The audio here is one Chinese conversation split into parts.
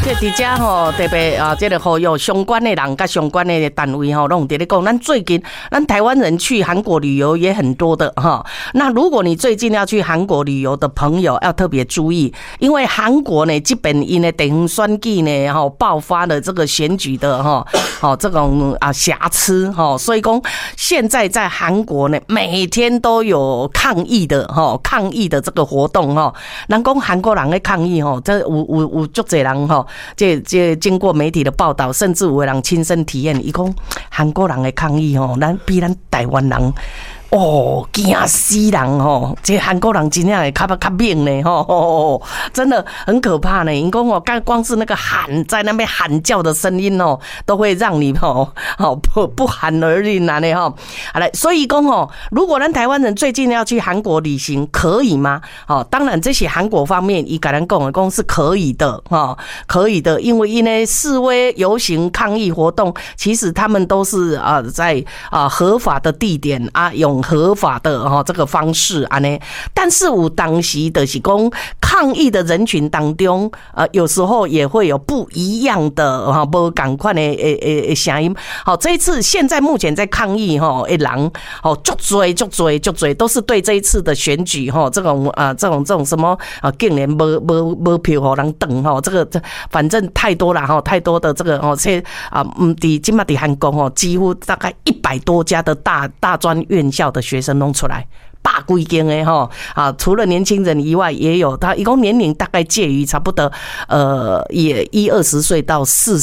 伫遮吼，特别啊，这个呼吁相关的人甲相关的单位吼，拢伫咧讲，咱最近咱台湾人去韩国旅游也很多的哈。那如果你最近要去韩国旅游的朋友，要特别注意，因为韩国呢，基本因的地方选举呢，哈，爆发了这个选举的哈，这种啊瑕疵哈，所以讲现在在韩国呢，每天都有抗议的这个活动哈。人讲韩国人的抗议哈，这有足侪人哈。这经过媒体的报道，甚至有人亲身体验，伊讲韩国人的抗议吼，比咱台湾人惊死人吼！这韩国人真正会较猛呢吼，真的很可怕呢。因讲光是那个喊在那边喊叫的声音哦，都会让你不寒而栗啊呢吼。好来，所以讲如果咱台湾人最近要去韩国旅行，可以吗？当然这些韩国方面伊跟咱讲是可以的可以的，因为示威游行抗议活动，其实他们都是在合法的地点用合法的这个方式安尼，但是有当时就是讲抗议的人群当中，有时候也会有不一样的不同款的声音。好，这一次现在目前在抗议的人足多都是对这一次的选举这种什么竟然没票给人等这个反正太多了太多的这个现在今嘛在韩国几乎大概100多家的大专院校的学生弄出来，100几间的除了年轻人以外，也有他一共年龄大概介于差不多也20岁到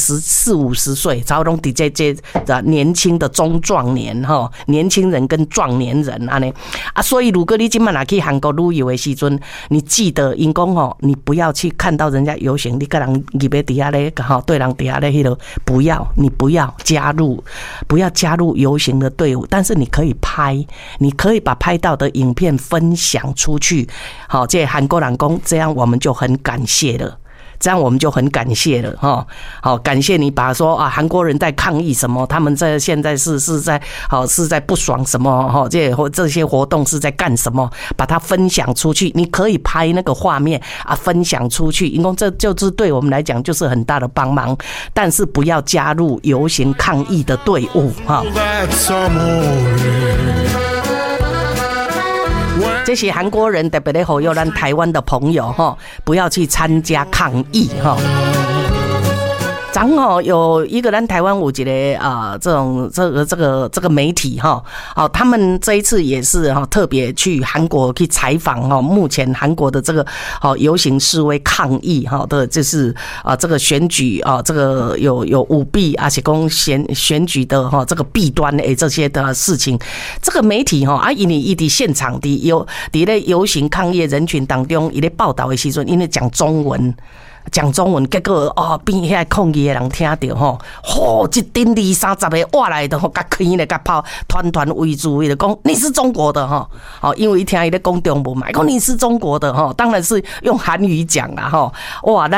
40-50岁，差不多这年轻的中壮年年轻人跟壮年人所以如果你今晚拿去韩国旅游的时阵，你记得因讲你不要去看到人家游行，你跟人入去底下咧对人底下咧你不要加入游行的队伍，但是你可以把拍到的影片分享出去，好，这韩国人讲，这样我们就很感谢了。好，感谢你把说韩国人在抗议什么，他们现在是在不爽什么这些活动是在干什么，把它分享出去，你可以拍那个画面分享出去，因为这就是对我们来讲就是很大的帮忙，但是不要加入游行抗议的队伍这些韩国人特别的呼吁咱台湾的朋友不要去参加抗议刚有一个咱台湾有一个这个媒体他们这一次也是特别去韩国去采访目前韩国的这个游行示威抗议的就是这个选举这个有舞弊而且讲选举的这个弊端这些的事情，这个媒体因为伊伫现场伫咧游行抗议人群当中伊咧报道的时阵，因为讲中文，结果边遐抗议的人听到一顶20-30个挖来的甲开咧甲炮团围住，伊就讲你是中国的因为一听伊咧讲中文嘛，讲你是中国的当然是用韩语讲啦哇。